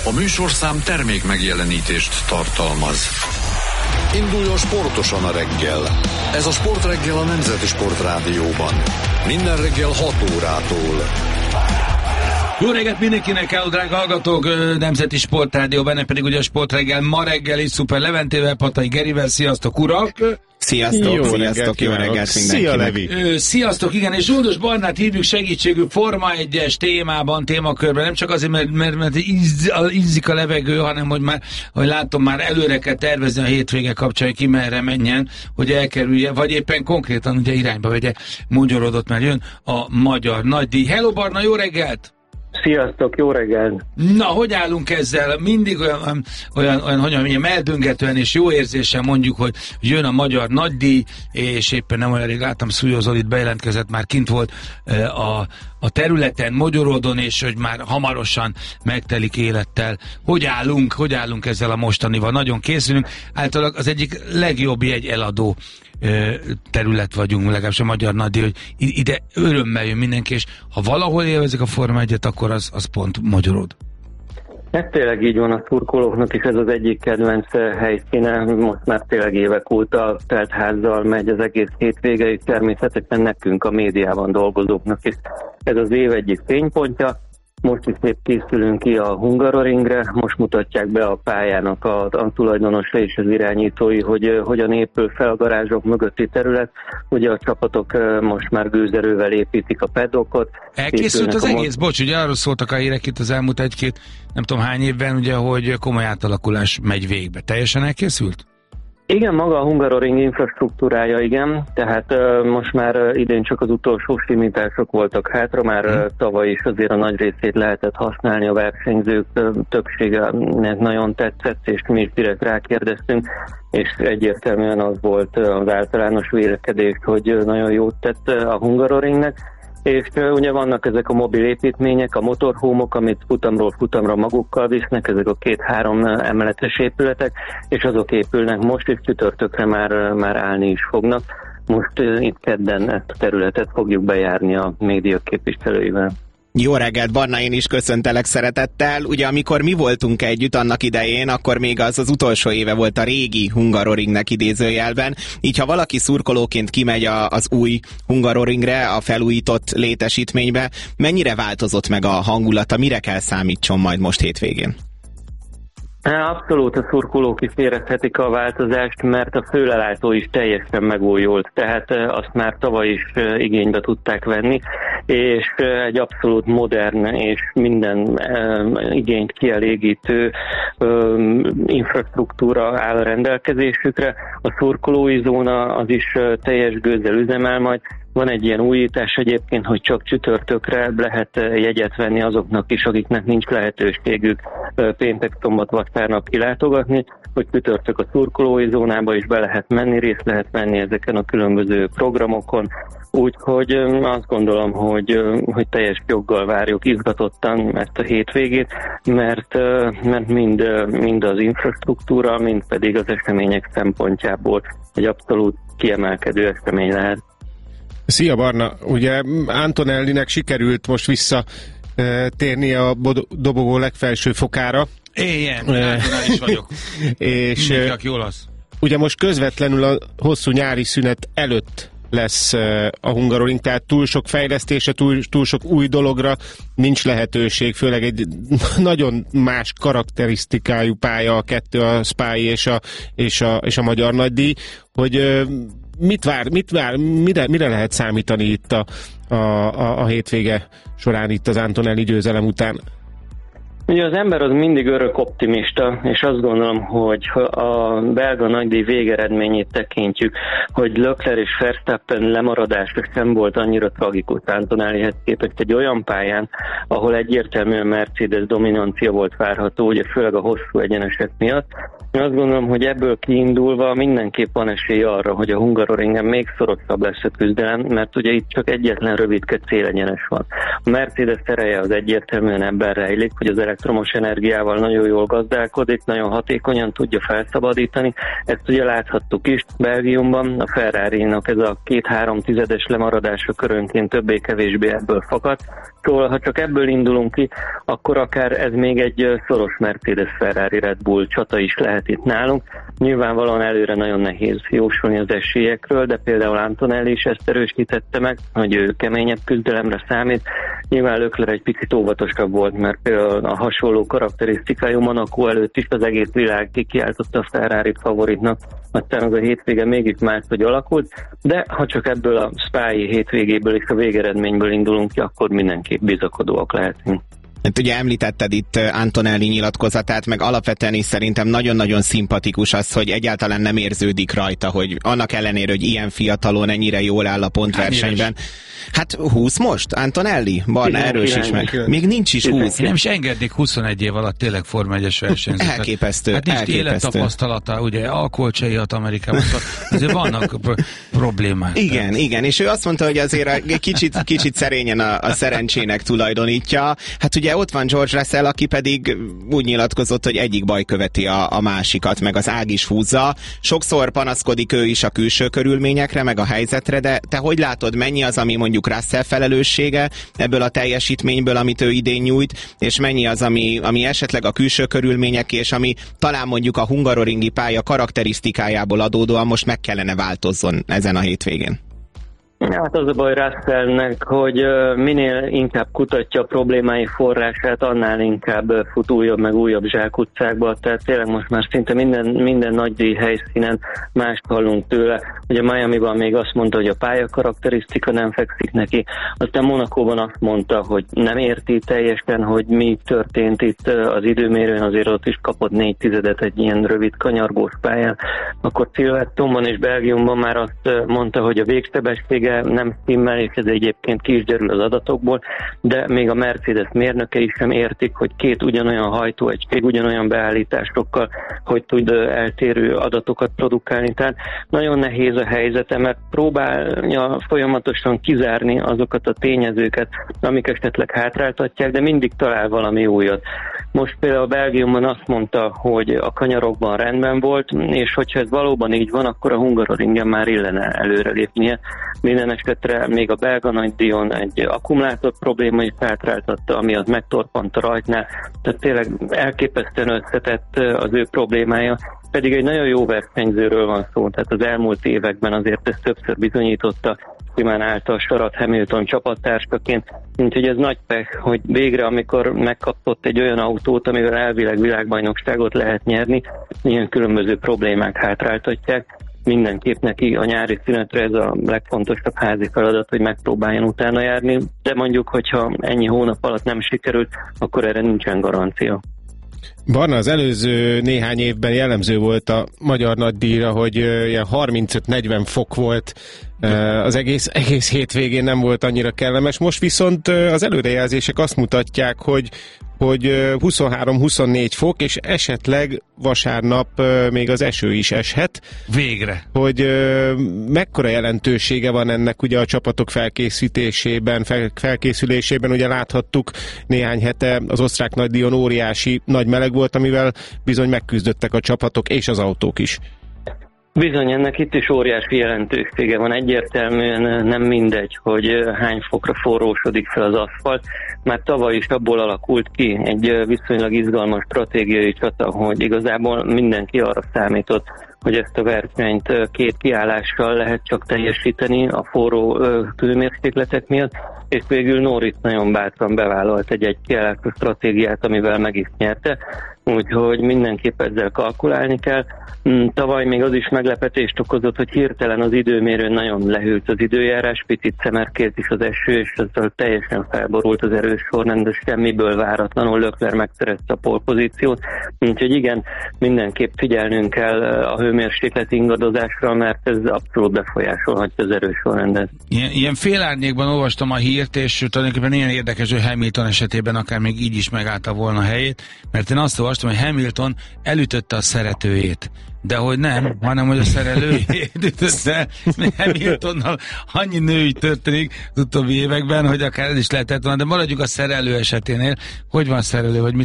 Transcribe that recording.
A műsorszám termék megjelenítést tartalmaz. Induljon sportosan a reggel. Ez a Sportreggel a Nemzeti Sportrádióban. Minden reggel 6 órától. Jó reggelt mindenkinek, álló drága hallgatók, Nemzeti Sportrádió, benne pedig ugye a Sportreggel ma reggel is Szuper Leventével, Patai Gerivel, sziasztok urak! Sziasztok, jó sziasztok, jó reggelt mindenkinek! Szia, Levi! Sziasztok, igen, és Zsoldos Barnát hívjuk segítségül Forma 1-es témakörben, nem csak azért, mert izzik a levegő, hanem hogy már, hogy látom, már előre kell tervezni a hétvége kapcsán, hogy ki merre menjen, hogy elkerülje, vagy éppen konkrétan ugye irányba vegye Magyarodot, mert jön a magyar nagydíj. Hello Barna, jó reggelt! Sziasztok, jó reggelt! Na, hogy állunk ezzel? Mindig olyan hogy mondjam, eldöngetően és jó érzéssel mondjuk, hogy jön a magyar nagydíj, és éppen nem olyan rég láttam, Szújó Zolit bejelentkezett, már kint volt a területen, Magyarodon, és hogy már hamarosan megtelik élettel. Hogy állunk ezzel a mostanival? Nagyon készülünk. Általában az egyik legjobb jegy eladó terület vagyunk, legalábbis a magyar nagydíj, hogy ide örömmel jön mindenki, és ha valahol élvezik a Forma 1-et, akkor az pont Magyarod. Ez tényleg így van, a szurkolóknak is ez az egyik kedvenc helyszíne, most már tényleg évek óta telt házzal megy az egész hétvége, és természetesen nekünk a médiában dolgozóknak is ez az év egyik fénypontja. Most is épp készülünk ki a Hungaroringre, most mutatják be a pályának a tulajdonosa és az irányítói, hogy hogyan épül fel a garázsok mögötti terület. Ugye a csapatok most már gőzerővel építik a paddockot. Elkészült az egész? Bocs, ugye arról szóltak a hírek itt az elmúlt egy-két, nem tudom hány évben, ugye, hogy komoly átalakulás megy végbe. Teljesen elkészült? Igen, maga a Hungaroring infrastruktúrája, igen, tehát most már idén csak az utolsó simítások voltak hátra, már tavaly is azért a nagy részét lehetett használni, a versenyzők többsége nagyon tetszett, és mi is direkt rákérdeztünk, és egyértelműen az volt az általános vélekedés, hogy nagyon jót tett a Hungaroringnek. És ugye vannak ezek a mobil építmények, a motorhómok, amit futamról futamra magukkal visznek, ezek a 2-3 emeletes épületek, és azok épülnek most, és csütörtökre már állni is fognak. Most itt kedden ezt a területet fogjuk bejárni a média képviselőivel. Jó reggelt, Barna, én is köszöntelek szeretettel. Ugye amikor mi voltunk együtt annak idején, akkor még az utolsó éve volt a régi Hungaroringnek idézőjelben. Így ha valaki szurkolóként kimegy az új Hungaroringre, a felújított létesítménybe, mennyire változott meg a hangulata, mire kell számítson majd most hétvégén? Abszolút a szurkolók is érezhetik a változást, mert a főlelátó is teljesen megújult, tehát azt már tavaly is igénybe tudták venni, és egy abszolút modern és minden igényt kielégítő infrastruktúra áll a rendelkezésükre. A szurkolói zóna az is teljes gőzzel üzemel majd. Van egy ilyen újítás egyébként, hogy csak csütörtökre lehet jegyet venni azoknak is, akiknek nincs lehetőségük péntek, szombat, vasárnap kilátogatni, hogy csütörtök a szurkolói zónába is be lehet menni, részt lehet venni ezeken a különböző programokon. Úgyhogy azt gondolom, hogy teljes joggal várjuk izgatottan ezt a hétvégét, mert mind az infrastruktúra, mind pedig az események szempontjából egy abszolút kiemelkedő esemény lehet. Szia Barna, ugye Antonellinek sikerült most visszatérnie a dobogó legfelső fokára. Igen, Antonelli is vagyok. És mindenki, aki olasz. Ugye most közvetlenül a hosszú nyári szünet előtt lesz a Hungaroring, tehát túl sok fejlesztése, túl sok új dologra nincs lehetőség, főleg egy nagyon más karakterisztikájú pálya a kettő, a Spái és a magyar nagydíj, hogy mire lehet számítani itt a hétvége során itt az Antonelli győzelem után? Ugye az ember az mindig örök optimista, és azt gondolom, hogy ha a belga nagydíj végeredményét tekintjük, hogy Leclerc és Verstappen lemaradása sem volt annyira tragikus Antonellihez képest egy olyan pályán, ahol egyértelműen Mercedes dominancia volt várható, ugye főleg a hosszú egyenesek miatt. Én azt gondolom, hogy ebből kiindulva mindenképp van esély arra, hogy a Hungaroringen még szorosabb lesz a küzdelem, mert ugye itt csak egyetlen rövidke célegyenes van. A Mercedes ereje az egyértelműen ebben rejlik, hogy az elektromos energiával nagyon jól gazdálkodik, nagyon hatékonyan tudja felszabadítani. Ezt ugye láthattuk is Belgiumban, a Ferrari-nak ez a 2-3 tizedes lemaradása körönként többé-kevésbé ebből fakadt. Szóval, ha csak ebből indulunk ki, akkor akár ez még egy szoros Mercedes-Ferrari Red Bull csata is lehet itt nálunk. Nyilvánvalóan előre nagyon nehéz jósolni az esélyekről, de például Antonelli is ezt erősítette meg, hogy ő keményebb küzdelemre számít. Nyilván Leclerc egy picit óvatosabb volt, mert például a hasonló karakterisztikájú Monaco előtt is az egész világ kikiáltotta a Ferrari favoritnak, aztán az a hétvége mégis máshogy alakult, de ha csak ebből a Spa-i hétvégéből és a végeredményből indulunk ki, akkor mindenképp bizakodóak lehetünk. Hát ugye említetted itt Antonelli nyilatkozatát, meg alapvetően is szerintem nagyon-nagyon szimpatikus az, hogy egyáltalán nem érződik rajta, hogy annak ellenére, hogy ilyen fiatalon ennyire jól áll a pontversenyben. Hát 20 most? Antonelli? Barna, erősíts meg. Még nincs is 20. Nem is engednék 21 év alatt tényleg Forma 1-es versenyzőt. Elképesztő. Hát nincs élettapasztalata, ugye alkoholcsaihat Amerikában, azért vannak problémák. Igen, és ő azt mondta, hogy azért kicsit szerényen a szerencsének tulajdonítja. Hát ugye ott van George Russell, aki pedig úgy nyilatkozott, hogy egyik baj követi a másikat, meg az ág is húzza. Sokszor panaszkodik ő is a külső körülményekre, meg a helyzetre, de te hogy látod, mennyi az, ami mondjuk Russell felelőssége ebből a teljesítményből, amit ő idén nyújt, és mennyi az, ami esetleg a külső körülmények, és ami talán mondjuk a hungaroringi pálya karakterisztikájából adódóan most meg kellene változzon ezen a hétvégén? Hát az a baj Russellnek, hogy minél inkább kutatja a problémái forrását, annál inkább fut újabb meg újabb zsákutcákba, tehát tényleg most már szinte minden nagydíj helyszínen mást hallunk tőle. Ugye Miamiban még azt mondta, hogy a pálya karakterisztika nem fekszik neki, aztán Monacóban azt mondta, hogy nem érti teljesen, hogy mi történt itt az időmérőn, azért ott is kapott 4/10 egy ilyen rövid kanyargós pályán. Akkor Silverstone-ban és Belgiumban már azt mondta, hogy a végsebessége nem stimmel, és ez egyébként ki is derül az adatokból, de még a Mercedes mérnökei sem értik, hogy két ugyanolyan hajtóegység, ugyanolyan beállításokkal, hogy tud eltérő adatokat produkálni. Tehát nagyon nehéz a helyzete, mert próbálja folyamatosan kizárni azokat a tényezőket, amik esetleg hátráltatják, de mindig talál valami újat. Most például Belgiumban azt mondta, hogy a kanyarokban rendben volt, és hogyha ez valóban így van, akkor a Hungaroringen már illene előrelépnie. Minden esetre még a belga nagydíjon egy akkumulátor probléma is hátráltatta, ami az megtorpant a rajtnál. Tehát tényleg elképesztően összetett az ő problémája, pedig egy nagyon jó versenyzőről van szó, tehát az elmúlt években azért ezt többször bizonyította, simán állt a sarat Hamilton csapattársaként, úgyhogy ez nagy pech, hogy végre, amikor megkapott egy olyan autót, amivel elvileg világbajnokságot lehet nyerni, ilyen különböző problémák hátráltatják. Mindenképp neki a nyári szünetre ez a legfontosabb házi feladat, hogy megpróbáljon utána járni, de mondjuk, hogyha ennyi hónap alatt nem sikerült, akkor erre nincsen garancia. Barna, az előző néhány évben jellemző volt a magyar nagydíjra, hogy ilyen 35-40 fok volt az egész hétvégén, nem volt annyira kellemes. Most viszont az előrejelzések azt mutatják, hogy 23-24 fok, és esetleg vasárnap még az eső is eshet. Végre. Hogy mekkora jelentősége van ennek ugye a csapatok felkészülésében, ugye láthattuk néhány hete az osztrák nagydíjon óriási nagy meleg volt, amivel bizony megküzdöttek a csapatok és az autók is. Bizony, ennek itt is óriási jelentősége van. Egyértelműen nem mindegy, hogy hány fokra forrósodik fel az aszfalt. Már tavaly is abból alakult ki egy viszonylag izgalmas stratégiai csata, hogy igazából mindenki arra számított, hogy ezt a versenyt két kiállással lehet csak teljesíteni a forró hőmérsékletek miatt, és végül Norris nagyon bátran bevállalt egy kiállású stratégiát, amivel meg is nyerte, úgyhogy mindenképp ezzel kalkulálni kell. Tavaly még az is meglepetést okozott, hogy hirtelen az időmérőn nagyon lehűlt az időjárás, picit szemerkélt is az eső, és ezzel teljesen felborult az erős sorrend, de semmiből váratlanul Leclerc megszerezte a pole-pozíciót. Úgyhogy igen, mindenképp figyelnünk kell a hőmérséklet ingadozásra, mert ez abszolút befolyásolhatja az erős sorrendet. Ilyen félárnyékban olvastam a hírt, és tulajdonképpen ilyen érdekes, hogy Hamilton esetében akár még így is megállta volna a helyét, mert én azt olvastam, hogy Hamilton elütötte a szeretőjét. De hogy nem, hanem hogy a szerelőjét ütötte. Hamiltonnal annyi női történik az utóbbi években, hogy akár ez is lehetett volna, de maradjuk a szerelő eseténél. Hogy van szerelő, vagy mit